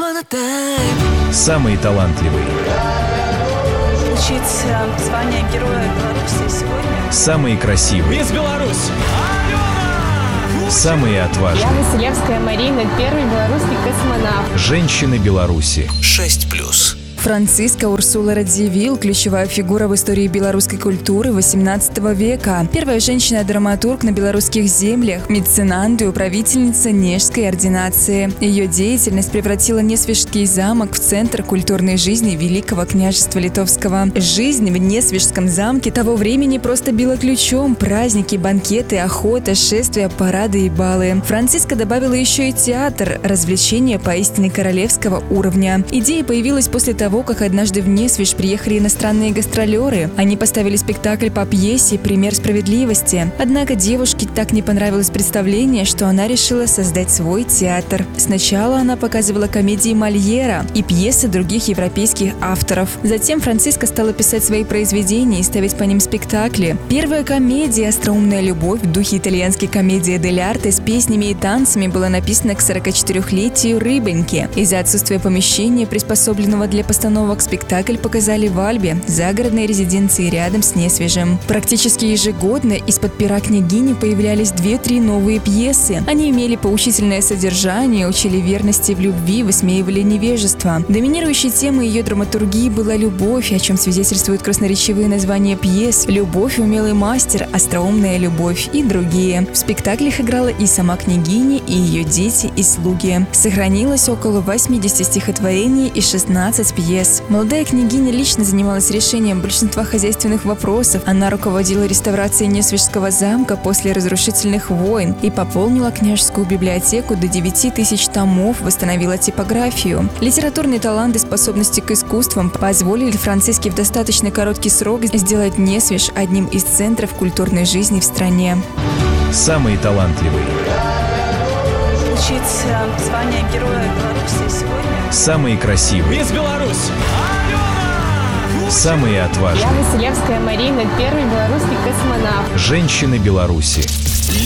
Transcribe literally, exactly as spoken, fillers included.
Самые талантливые. Получить звание Героя Беларуси сегодня. Самые красивые. Мисс Беларусь! Самые отважные. Я Василевская Марина, первый белорусский космонавт. Женщины Беларуси. шесть плюс. Франциска Урсула Радзивилл – ключевая фигура в истории белорусской культуры восемнадцатого века. Первая женщина-драматург на белорусских землях, меценант и управительница Нежской ординации. Ее деятельность превратила Несвежский замок в центр культурной жизни Великого княжества Литовского. Жизнь в Несвежском замке того времени просто била ключом. Праздники, банкеты, охота, шествия, парады и балы. Франциска добавила еще и театр – развлечения поистине королевского уровня. Идея появилась после того, как однажды в Несвеж приехали иностранные гастролеры. Они поставили спектакль по пьесе «Пример справедливости». Однако девушке так не понравилось представление, что она решила создать свой театр. Сначала она показывала комедии Мольера и пьесы других европейских авторов. Затем Франциска стала писать свои произведения и ставить по ним спектакли. Первая комедия «Остроумная любовь» в духе итальянской комедии дель арте с песнями и танцами была написана к сорокачетырёхлетию Рыбеньки. Из-за отсутствия помещения, приспособленного для постановок, спектакль показали в Альбе, загородной резиденции рядом с Несвежем. Практически ежегодно из-под пера княгини появлялись две-три новые пьесы. Они имели поучительное содержание, учили верности в любви, высмеивали невежество. Доминирующей темой ее драматургии была любовь, о чем свидетельствуют красноречивые названия пьес «Любовь, умелый мастер», «Остроумная любовь» и другие. В спектаклях играла и сама княгиня, и ее дети, и слуги. Сохранилось около восьмидесяти стихотворений и шестнадцати пьес. Молодая княгиня лично занималась решением большинства хозяйственных вопросов. Она руководила реставрацией Несвежского замка после разрушительных войн и пополнила княжескую библиотеку до девяти тысяч томов, восстановила типографию. Литературный талант и способности к искусствам позволили Франциске в достаточно короткий срок сделать Несвеж одним из центров культурной жизни в стране. Самые талантливые. Получить звание Героя Беларуси сегодня. Самые красивые. Мисс Беларусь! Самые отважные. Я Василевская Марина, первый белорусский космонавт. Женщины Беларуси.